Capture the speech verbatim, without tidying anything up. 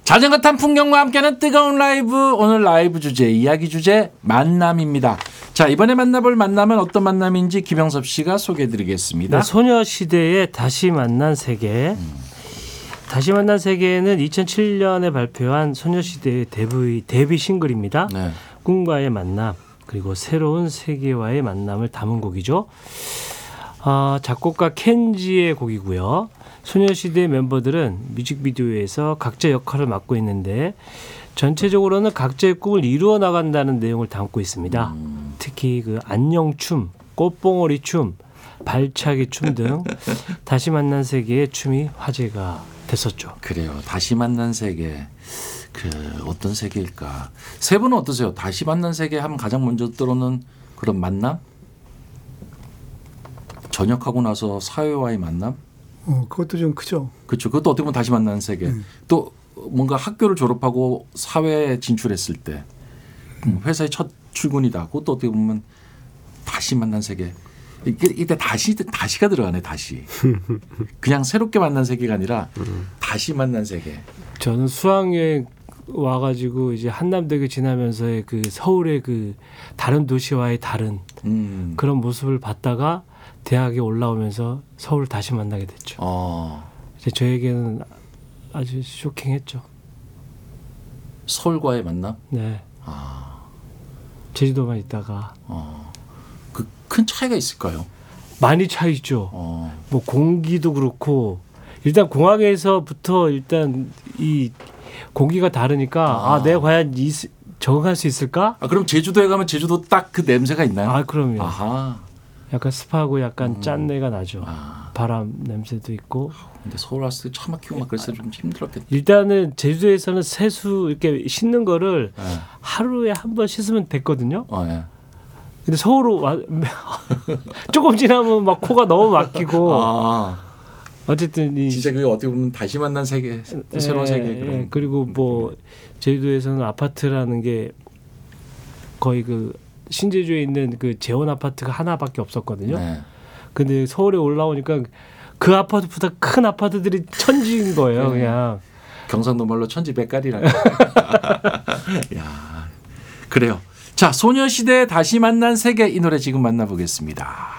자전거 탄 풍경과 함께하는 뜨거운 라이브. 오늘 라이브 주제, 이야기 주제 만남입니다. 자, 이번에 만나볼 만남은 어떤 만남인지 김영섭 씨가 소개해드리겠습니다. 네, 소녀시대의 다시 만난 세계. 음. 다시 만난 세계는 이천칠 년에 발표한 소녀시대의 데뷔, 데뷔 싱글입니다. 네. 꿈과의 만남 그리고 새로운 세계와의 만남을 담은 곡이죠. 어, 작곡가 켄지의 곡이고요. 소녀시대 멤버들은 뮤직비디오에서 각자 역할을 맡고 있는데 전체적으로는 각자의 꿈을 이루어 나간다는 내용을 담고 있습니다. 음. 특히 그 안녕춤, 꽃봉오리 춤, 발차기 춤 등 다시 만난 세계의 춤이 화제가 됐었죠. 그래요. 다시 만난 세계. 그 어떤 세계일까? 세 분은 어떠세요? 다시 만난 세계 하면 가장 먼저 떠오르는 그런 만남? 전역하고 나서 사회와의 만남? 어, 그것도 좀 크죠. 그렇죠. 그것도 어떻게 보면 다시 만나는 세계. 음. 또 뭔가 학교를 졸업하고 사회에 진출했을 때 음. 회사의 첫 출근이다. 그것도 어떻게 보면 다시 만난 세계. 이때, 이때 다시 다시가 들어가네. 다시. 그냥 새롭게 만난 세계가 아니라 음. 다시 만난 세계. 저는 수학여행 와가지고 이제 한남대교 지나면서의 그 서울의 그 다른 도시와의 다른 음. 그런 모습을 봤다가 대학에 올라오면서 서울을 다시 만나게 됐죠. 어. 이제 저에게는 아주 쇼킹했죠. 서울과의 만남? 네. 아. 제주도만 있다가. 어. 그 큰 차이가 있을까요? 많이 차이죠. 어. 뭐 공기도 그렇고 일단 공항에서부터 일단 이 공기가 다르니까 아, 아 내가 과연 이, 적응할 수 있을까? 아, 그럼 제주도에 가면 제주도 딱 그 냄새가 있나요? 아, 그럼요. 아하. 약간 습하고 약간 음. 짠내가 나죠. 아. 바람 냄새도 있고. 근데 서울 왔을 때 차 막히고 막 그래서 좀 힘들었겠다. 일단은 제주도에서는 세수 이렇게 씻는 거를 네. 하루에 한 번 씻으면 됐거든요. 어, 네. 근데 서울 와 조금 지나면 막 코가 너무 막히고. 아. 어쨌든 이 진짜 그게 어떻게 보면 다시 만난 세계, 네, 새로운 세계. 네. 그리고 뭐 제주도에서는 아파트라는 게 거의 그 신제주에 있는 그 재원 아파트가 하나밖에 없었거든요. 네. 근데 서울에 올라오니까 그 아파트보다 큰 아파트들이 천지인 거예요, 네. 그냥. 경상도 말로 천지백갈이라고. 야, 그래요. 자, 소녀시대 다시 만난 세계 이 노래 지금 만나보겠습니다.